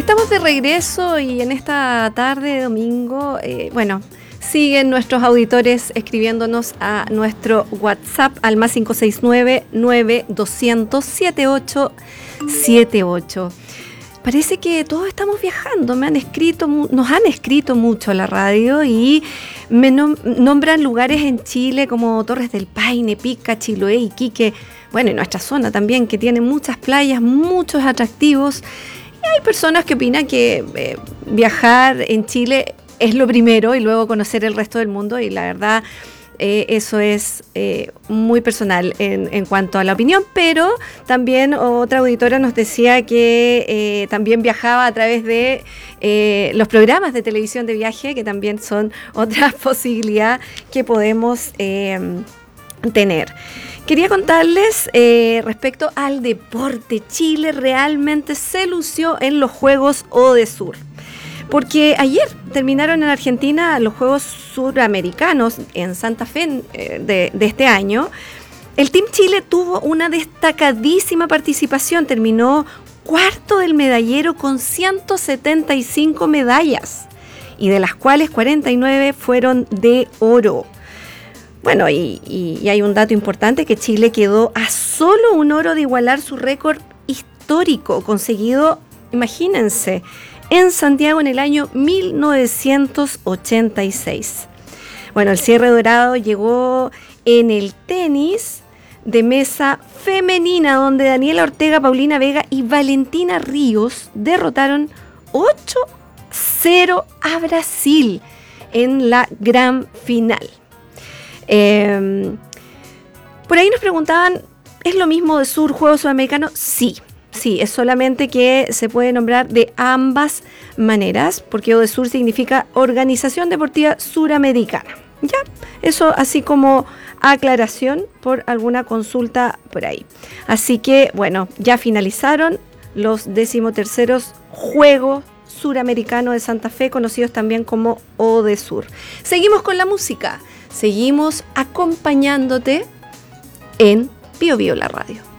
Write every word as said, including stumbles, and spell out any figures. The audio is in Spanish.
Estamos de regreso y en esta tarde de domingo, eh, bueno, siguen nuestros auditores escribiéndonos a nuestro WhatsApp al más cinco seis nueve, nueve dos cero cero, siete ocho siete ocho. Parece que todos estamos viajando, me han escrito, nos han escrito mucho a la radio y me nom- nombran lugares en Chile como Torres del Paine, Pica, Chiloé, Iquique, bueno, y nuestra zona también, que tiene muchas playas, muchos atractivos. Y hay personas que opinan que eh, viajar en Chile es lo primero y luego conocer el resto del mundo, y la verdad eh, eso es eh, muy personal en, en cuanto a la opinión, pero también otra auditora nos decía que eh, también viajaba a través de eh, los programas de televisión de viaje, que también son otra posibilidad que podemos eh, tener. Quería contarles eh, respecto al deporte. Chile realmente se lució en los Juegos Odesur, porque ayer terminaron en Argentina los Juegos Suramericanos en Santa Fe eh, de, de este año. El Team Chile tuvo una destacadísima participación, terminó cuarto del medallero con ciento setenta y cinco medallas, y de las cuales cuarenta y nueve fueron de oro. Bueno, y, y, y hay un dato importante, que Chile quedó a solo un oro de igualar su récord histórico conseguido, imagínense, en Santiago en el año mil novecientos ochenta y seis. Bueno, el cierre dorado llegó en el tenis de mesa femenina, donde Daniela Ortega, Paulina Vega y Valentina Ríos derrotaron ocho cero a Brasil en la gran final. Eh, por ahí nos preguntaban, ¿es lo mismo de Sur, Juegos Sudamericanos? Sí, sí, es solamente que se puede nombrar de ambas maneras, porque Odesur significa Organización Deportiva Suramericana. Ya, eso así como aclaración por alguna consulta por ahí. Así que, bueno, ya finalizaron los decimoterceros Juegos Suramericanos de Santa Fe, conocidos también como Odesur. Seguimos con la música. Seguimos acompañándote en Bio Bio la radio.